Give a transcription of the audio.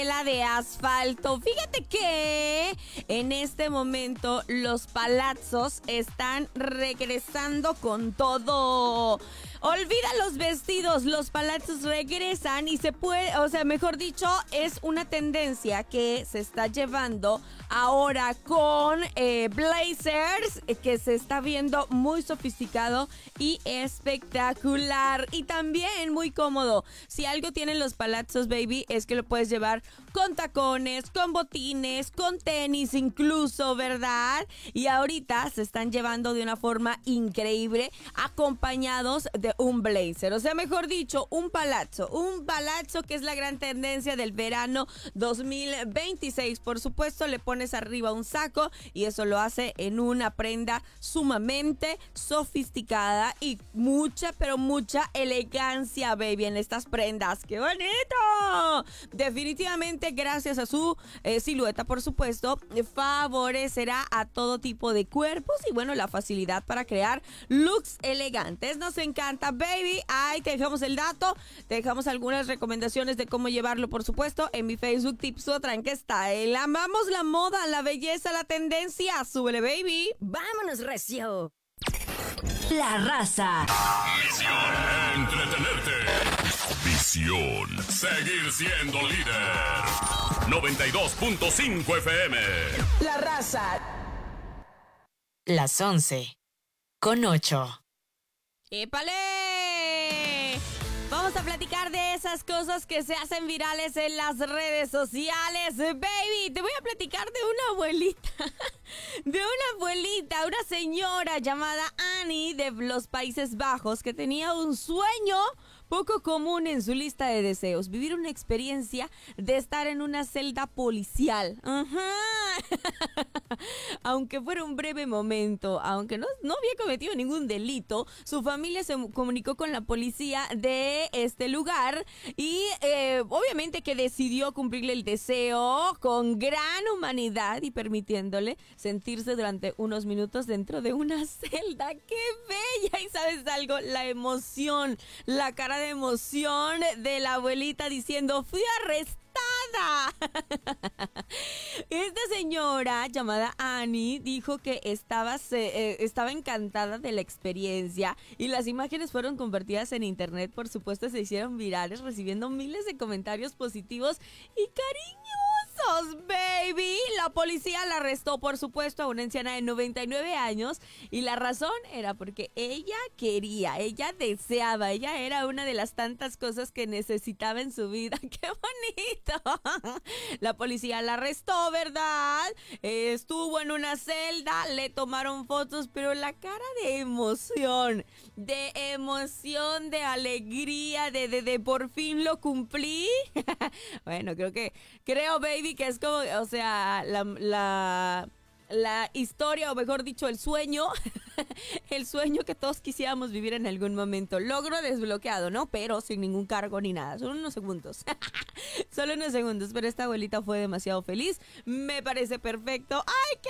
La de asfalto. Fíjate que en este momento los palazzos están regresando con todo. Olvida los vestidos, los palazzos regresan y se puede, o sea, mejor dicho, es una tendencia que se está llevando ahora con blazers, que se está viendo muy sofisticado y espectacular y también muy cómodo. Si algo tienen los palazzos, baby, es que lo puedes llevar con tacones, con botines, con tenis incluso, ¿verdad? Y ahorita se están llevando de una forma increíble, acompañados de un blazer, o sea, mejor dicho, un palazzo que es la gran tendencia del verano 2026. Por supuesto, le pones arriba un saco y eso lo hace en una prenda sumamente sofisticada y mucha, pero mucha elegancia, baby, en estas prendas. ¡Qué bonito! Definitivamente, gracias a su silueta, por supuesto, favorecerá a todo tipo de cuerpos y, bueno, la facilidad para crear looks elegantes. Nos encanta, baby. Ahí te dejamos el dato, te dejamos algunas recomendaciones de cómo llevarlo, por supuesto, en mi Facebook Tips Otra, en que está el amamos la moda, la belleza, la tendencia. Súbele, baby. ¡Vámonos, recio! La raza. Misión: entretenerte. Visión: seguir siendo líder. 92.5 FM. La raza. Las 11:08. ¡Épale! Vamos a platicar de esas cosas que se hacen virales en las redes sociales. Baby, te voy a platicar de una abuelita. Una señora llamada Annie de los Países Bajos que tenía un sueño poco común en su lista de deseos: vivir una experiencia de estar en una celda policial. Ajá. Aunque fuera un breve momento, aunque no había cometido ningún delito, su familia se comunicó con la policía de este lugar y obviamente que decidió cumplirle el deseo con gran humanidad y permitiéndole sentirse durante unos minutos dentro de una celda. ¡Qué bella! Y ¿sabes algo? La emoción, la cara de emoción de la abuelita diciendo: fui arrestada. Esta señora llamada Annie dijo que estaba encantada de la experiencia y las imágenes fueron convertidas en internet. Por supuesto, se hicieron virales, recibiendo miles de comentarios positivos y cariñosos, baby. La policía la arrestó, por supuesto, a una anciana de 99 años y la razón era porque ella quería, ella deseaba, ella era una de las tantas cosas que necesitaba en su vida. ¡Qué bonito! La policía la arrestó, ¿verdad? Estuvo en una celda, le tomaron fotos, pero la cara de emoción, de alegría, de por fin lo cumplí. Bueno, creo, baby, que es como, o sea, la historia, o mejor dicho, el sueño, el sueño que todos quisiéramos vivir en algún momento. Logro desbloqueado, ¿no? Pero sin ningún cargo ni nada, solo unos segundos. Solo unos segundos, pero esta abuelita fue demasiado feliz. Me parece perfecto. ¡Ay, qué